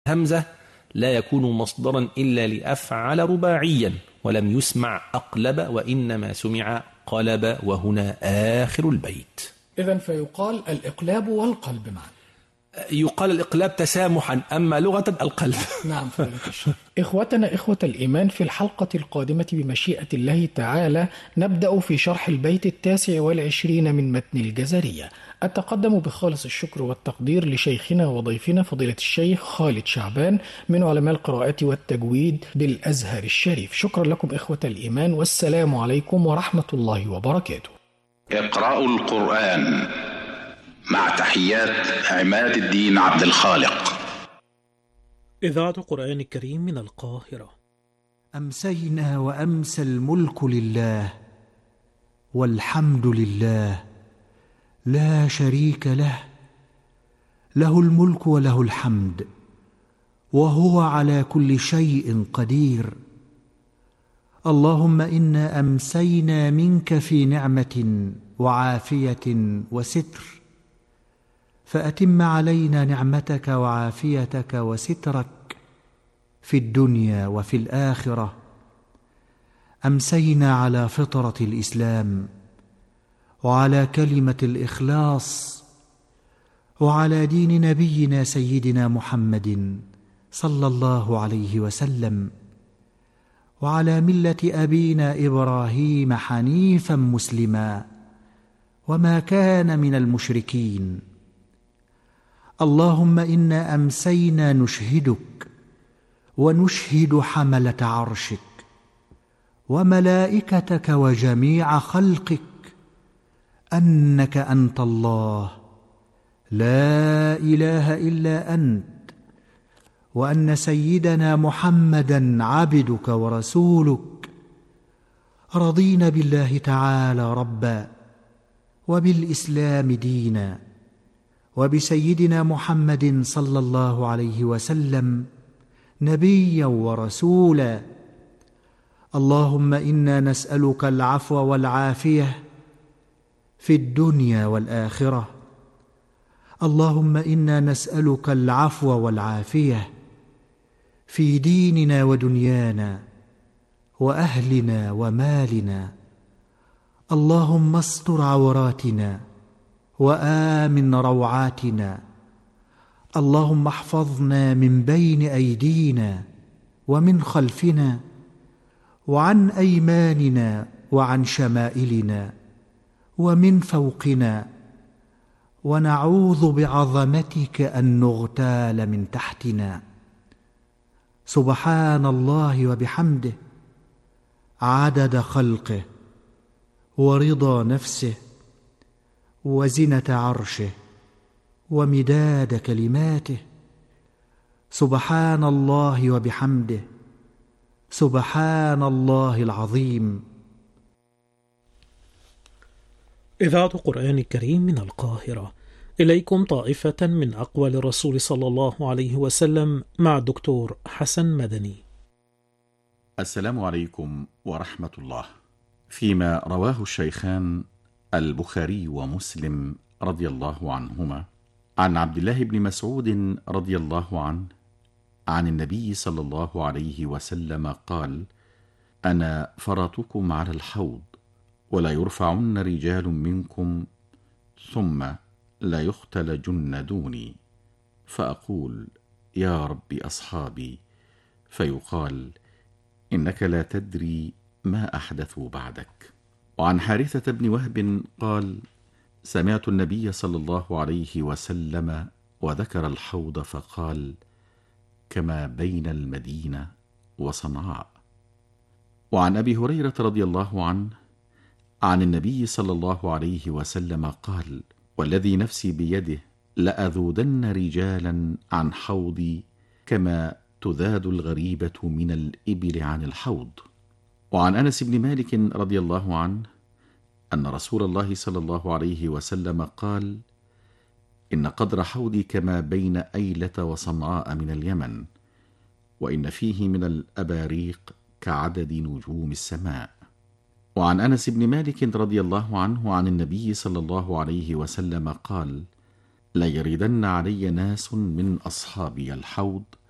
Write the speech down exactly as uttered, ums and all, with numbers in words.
همزة لا يكون مصدرا إلا لأفعل رباعيا، ولم يسمع أقلب وإنما سمع قلب، وهنا آخر البيت. إذن فيقال الإقلاب والقلب معا. يقال الإقلاب تسامحا، أما لغة القلب. نعم فضيلة الشيخ. إخوتنا إخوة الإيمان، في الحلقة القادمة بمشيئة الله تعالى نبدأ في شرح البيت التاسع والعشرين من متن الجزرية. أتقدم بخالص الشكر والتقدير لشيخنا وضيفنا فضيلة الشيخ خالد شعبان من علماء القراءة والتجويد بالأزهر الشريف. شكرا لكم إخوة الإيمان، والسلام عليكم ورحمة الله وبركاته. اقرأوا القرآن مع تحيات عماد الدين عبد الخالق. إذاعة القرآن الكريم من القاهرة. أمسينا وأمسى الملك لله والحمد لله لا شريك له، له الملك وله الحمد وهو على كل شيء قدير. اللهم إنا أمسينا منك في نعمة وعافية وستر، فأتم علينا نعمتك وعافيتك وسترك في الدنيا وفي الآخرة. أمسينا على فطرة الإسلام وعلى كلمة الإخلاص وعلى دين نبينا سيدنا محمد صلى الله عليه وسلم، وعلى ملة أبينا إبراهيم حنيفا مسلما وما كان من المشركين. اللهم إنا أمسينا نشهدك ونشهد حملة عرشك وملائكتك وجميع خلقك أنك أنت الله لا إله إلا أنت، وأن سيدنا محمدا عبدك ورسولك. رضينا بالله تعالى ربا، وبالإسلام دينا، وبسيدنا محمد صلى الله عليه وسلم نبيا ورسولا. اللهم إنا نسألك العفو والعافية في الدنيا والآخرة. اللهم إنا نسألك العفو والعافية في ديننا ودنيانا وأهلنا ومالنا. اللهم استر عوراتنا وآمن روعاتنا. اللهم احفظنا من بين أيدينا ومن خلفنا وعن أيماننا وعن شمائلنا ومن فوقنا، ونعوذ بعظمتك أن نغتال من تحتنا. سبحان الله وبحمده عدد خلقه ورضا نفسه وزنة عرشه ومداد كلماته. سبحان الله وبحمده سبحان الله العظيم. إذاعة القرآن الكريم من القاهرة. إليكم طائفة من أقوال الرسول صلى الله عليه وسلم مع الدكتور حسن مدني. السلام عليكم ورحمة الله. فيما رواه الشيخان البخاري ومسلم رضي الله عنهما عن عبد الله بن مسعود رضي الله عنه عن النبي صلى الله عليه وسلم قال: أنا فرطكم على الحوض، ولا يرفعن رجال منكم ثم لا يختلجن دوني، فأقول: يا رب أصحابي، فيقال: إنك لا تدري ما أحدثوا بعدك. وعن حارثة بن وهب قال: سمعت النبي صلى الله عليه وسلم وذكر الحوض فقال: كما بين المدينة وصنعاء. وعن أبي هريرة رضي الله عنه عن النبي صلى الله عليه وسلم قال: والذي نفسي بيده لأذودن رجالا عن حوضي كما تذاد الغريبة من الإبل عن الحوض. وعن أنس بن مالك رضي الله عنه أن رسول الله صلى الله عليه وسلم قال: إن قدر حوضي كما بين أيلة وصنعاء من اليمن، وإن فيه من الأباريق كعدد نجوم السماء. وعن أنس بن مالك رضي الله عنه عن النبي صلى الله عليه وسلم قال: لا يردن علي ناس من أصحابي الحوض